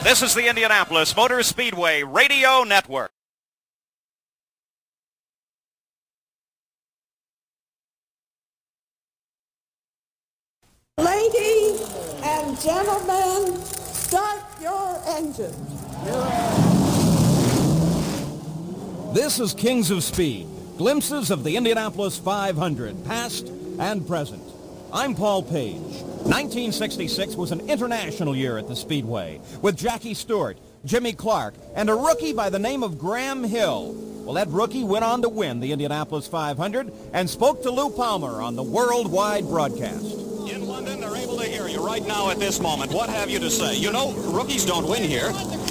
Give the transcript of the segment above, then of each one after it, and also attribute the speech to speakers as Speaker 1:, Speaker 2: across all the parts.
Speaker 1: This is the Indianapolis Motor Speedway Radio Network.
Speaker 2: Ladies and gentlemen, start your engines.
Speaker 3: This is Kings of Speed, glimpses of the Indianapolis 500, past and present. I'm Paul Page. 1966 was an international year at the Speedway, with Jackie Stewart, Jimmy Clark, and a rookie by the name of Graham Hill. Well, that rookie went on to win the Indianapolis 500 and spoke to Lou Palmer on the worldwide broadcast.
Speaker 1: In London, they're able to hear you right now at this moment. What have you to say? You know, rookies don't win here.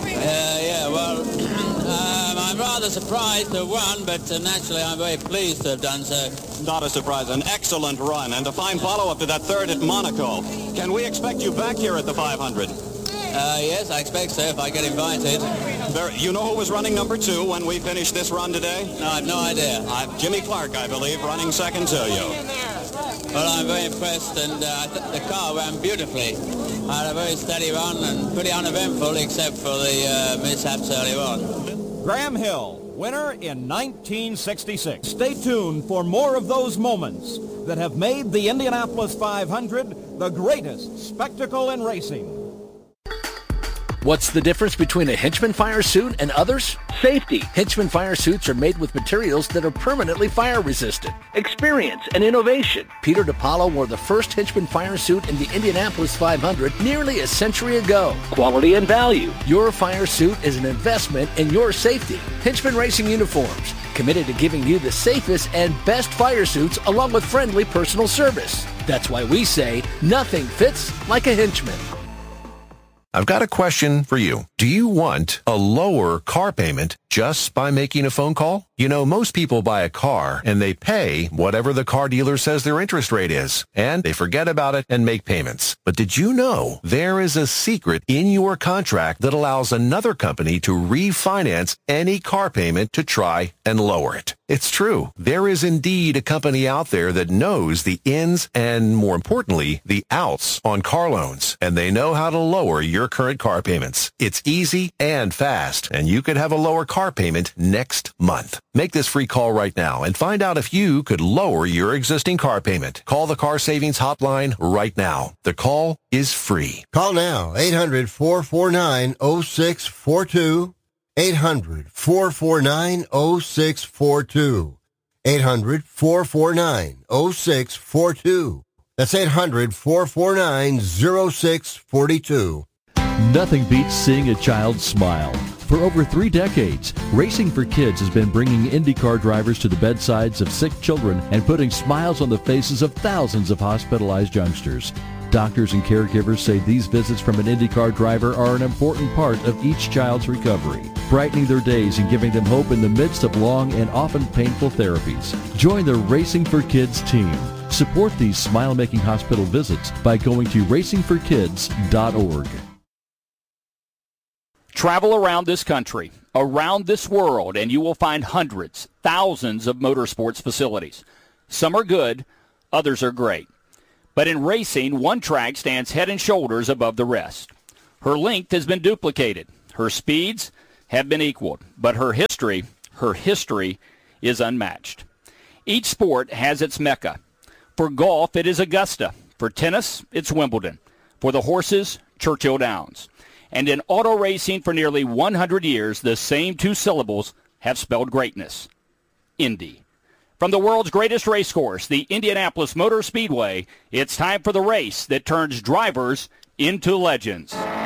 Speaker 4: I'm rather surprised to have won, but naturally I'm very pleased to have done so.
Speaker 1: Not a surprise, an excellent run, and a fine follow-up to that third at Monaco. Can we expect you back here at the 500?
Speaker 4: Yes, I expect so if I get invited.
Speaker 1: You know who was running number 2 when we finished this run today?
Speaker 4: No, I have no idea.
Speaker 1: Jimmy Clark, I believe, running second to you.
Speaker 4: Well, I'm very impressed, and the car ran beautifully. I had a very steady run and pretty uneventful, except for the mishaps earlier on.
Speaker 3: Graham Hill, winner in 1966. Stay tuned for more of those moments that have made the Indianapolis 500 the greatest spectacle in racing.
Speaker 5: What's the difference between a Henchman fire suit and others? Safety. Henchman fire suits are made with materials that are permanently fire resistant. Experience and innovation. Peter DiPaolo wore the first Henchman fire suit in the Indianapolis 500 nearly a century ago. Quality and value. Your fire suit is an investment in your safety. Henchman Racing Uniforms. Committed to giving you the safest and best fire suits along with friendly personal service. That's why we say nothing fits like a Henchman.
Speaker 6: I've got a question for you. Do you want a lower car payment just by making a phone call? You know, most people buy a car and they pay whatever the car dealer says their interest rate is, and they forget about it and make payments. But did you know there is a secret in your contract that allows another company to refinance any car payment to try and lower it? It's true. There is indeed a company out there that knows the ins and, more importantly, the outs on car loans, and they know how to lower your current car payments. It's easy and fast, and you could have a lower car payment next month. Make this free call right now and find out if you could lower your existing car payment. Call the Car Savings Hotline right now. The call is free.
Speaker 7: Call now, 800-449-0642. 800-449-0642. 800-449-0642. That's 800-449-0642.
Speaker 8: Nothing beats seeing a child smile. For over 3 decades, Racing for Kids has been bringing IndyCar drivers to the bedsides of sick children and putting smiles on the faces of thousands of hospitalized youngsters. Doctors and caregivers say these visits from an IndyCar driver are an important part of each child's recovery, brightening their days and giving them hope in the midst of long and often painful therapies. Join the Racing for Kids team. Support these smile-making hospital visits by going to racingforkids.org.
Speaker 9: Travel around this country, around this world, and you will find hundreds, thousands of motorsports facilities. Some are good, others are great. But in racing, one track stands head and shoulders above the rest. Her length has been duplicated. Her speeds have been equaled. But her history is unmatched. Each sport has its mecca. For golf, it is Augusta. For tennis, it's Wimbledon. For the horses, Churchill Downs. And in auto racing for nearly 100 years, the same 2 syllables have spelled greatness. Indy. From the world's greatest race course, the Indianapolis Motor Speedway, it's time for the race that turns drivers into legends.